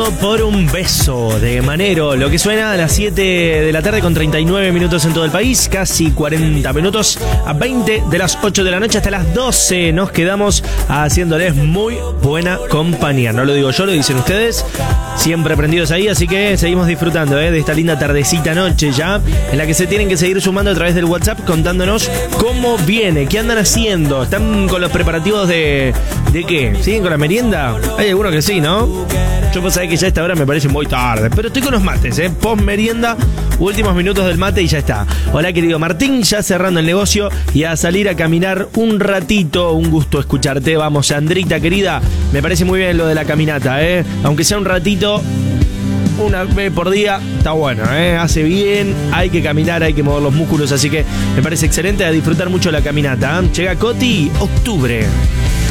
Todo por un beso de Manero. Lo que suena a las 7 de la tarde con 39 minutos en todo el país. Casi 40 minutos a 20 de las 8 de la noche hasta las 12. Nos quedamos haciéndoles muy buena compañía. No lo digo yo, lo dicen ustedes. Siempre prendidos ahí, así que seguimos disfrutando de esta linda tardecita noche ya, en la que se tienen que seguir sumando a través del WhatsApp contándonos cómo viene, qué andan haciendo. ¿Están con los preparativos de qué? ¿Siguen con la merienda? Hay algunos que sí, ¿no? Yo puedo saber que ya a esta hora me parece muy tarde, pero estoy con los mates, post merienda, últimos minutos del mate y ya está. Hola querido Martín, ya cerrando el negocio y a salir a caminar un ratito. Un gusto escucharte. Vamos, Sandrita querida, me parece muy bien lo de la caminata, aunque sea un ratito, una vez por día, está bueno, hace bien, hay que caminar, hay que mover los músculos, así que me parece excelente, a disfrutar mucho la caminata. Llega Coti, octubre.